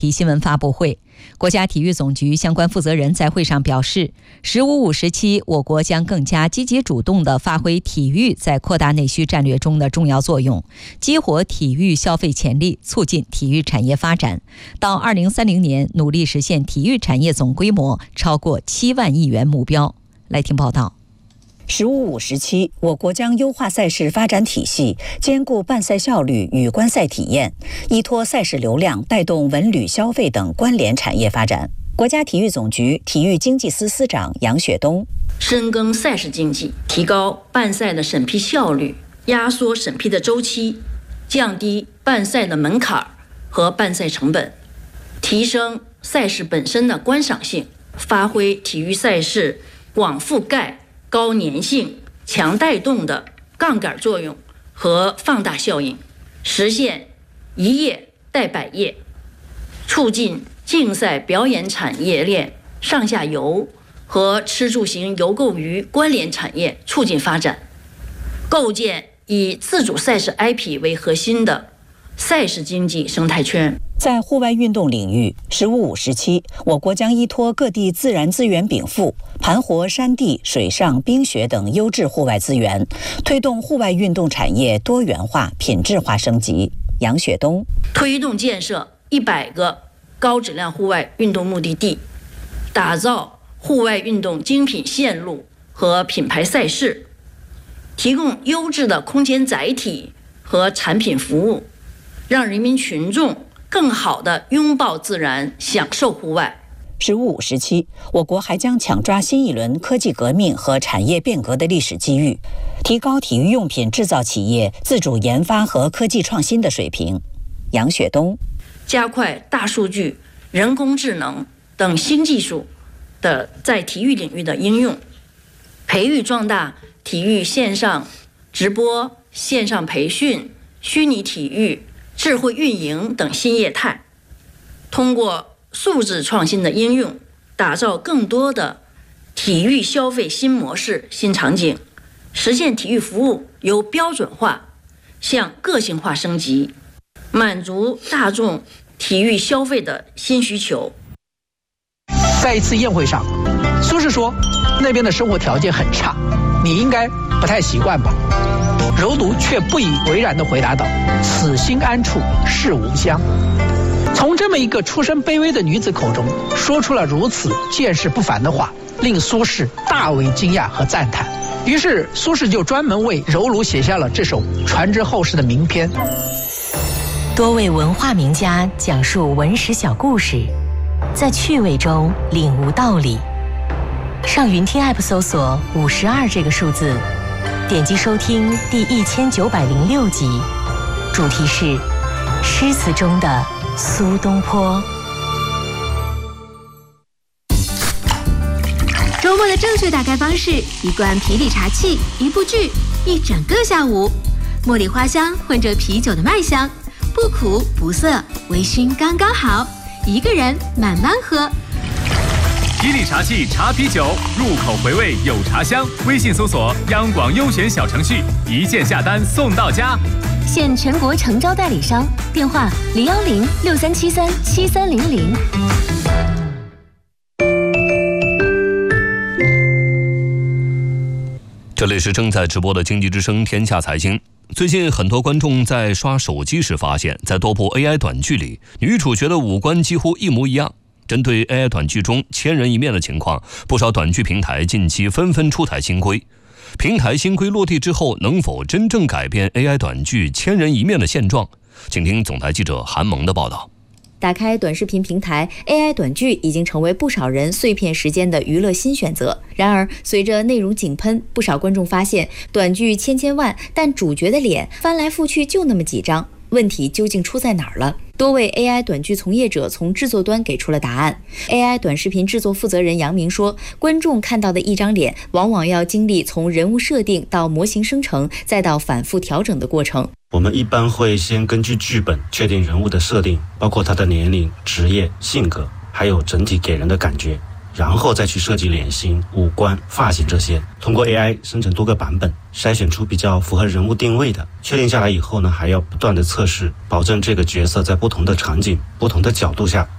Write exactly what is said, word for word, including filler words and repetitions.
新闻发布会，国家体育总局相关负责人在会上表示，十五五时期，我国将更加积极主动地发挥体育在扩大内需战略中的重要作用，激活体育消费潜力，促进体育产业发展。到二零三零年，努力实现体育产业总规模超过七万亿元目标。来听报道。 十五五时期，我国将优化赛事发展体系，兼顾办赛效率与观赛体验，依托赛事流量带动文旅消费等关联产业发展。国家体育总局体育经济司司长杨雪东： 深耕赛事经济，提高办赛的审批效率，压缩审批的周期，降低办赛的门槛和办赛成本，提升赛事本身的观赏性，发挥体育赛事广覆盖、高粘性、强带动的杠杆作用和放大效应，实现一业带百业，促进竞赛表演产业链上下游和吃住行游购娱关联产业促进发展，构建以自主赛事 I P 为核心的赛事经济生态圈。 在户外运动领域，十五五时期，我国将依托各地自然资源禀赋，盘活山地、水上、冰雪等优质户外资源，推动户外运动产业多元化、品质化升级。杨雪东： 推动建设一百个高质量户外运动目的地，打造户外运动精品线路和品牌赛事，提供优质的空间载体和产品服务，让人民群众更好地拥抱自然，享受户外。 十五五时期，我国还将抢抓新一轮科技革命和产业变革的历史机遇，提高体育用品制造企业自主研发和科技创新的水平。杨雪东： 加快大数据、人工智能等新技术的在体育领域的应用，培育壮大体育线上直播、线上培训、虚拟体育、智慧运营等新业态，通过素质创新的应用，打造更多的体育消费新模式、新场景，实现体育服务由标准化向个性化升级，满足大众体育消费的新需求。 在一次宴会上，苏轼说那边的生活条件很差，你应该不太习惯吧？柔独却不以为然地回答道：此心安处是吾乡。从这么一个出身卑微的女子口中说出了如此见识不凡的话，令苏轼大为惊讶和赞叹。于是苏轼就专门为柔儒写下了这首传之后世的名篇。 多位文化名家讲述文史小故事，在趣味中领悟道理。上云听 App 搜索五十二这个数字，点击收听第一千九百零六集，主题是诗词中的苏东坡。 周末的正确打开方式：一罐啤酒茶气，一部剧，一整个下午。茉莉花香混着啤酒的麦香，不苦不涩，微醺刚刚好，一个人慢慢喝。 吉利茶气茶啤酒，入口回味有茶香。微信搜索央广优选小程序，一键下单送到家。 现全国诚招代理商，电话零幺零六三七三七三零零。 这里是正在直播的经济之声天下财经。最近很多观众在刷手机时发现，在多部 A I 短剧里，女主角的五官几乎一模一样。针对 A I 短剧中千人一面的情况，不少短剧平台近期纷纷出台新规。平台新规落地之后，能否真正改变 A I 短剧千人一面的现状？请听总台记者韩萌的报道。 打开短视频平台 ，A I 短剧已经成为不少人碎片时间的娱乐新选择。然而，随着内容井喷，不少观众发现，短剧千千万，但主角的脸翻来覆去就那么几张。问题究竟出在哪儿了？多位 A I 短剧从业者从制作端给出了答案。A I 短视频制作负责人杨明说，观众看到的一张脸，往往要经历从人物设定到模型生成，再到反复调整的过程。 我们一般会先根据剧本确定人物的设定，包括他的年龄、职业、性格，还有整体给人的感觉，然后再去设计脸型、五官、发型这些，通过 A I 生成多个版本，筛选出比较符合人物定位的。确定下来以后呢，还要不断的测试，保证这个角色在不同的场景、不同的角度下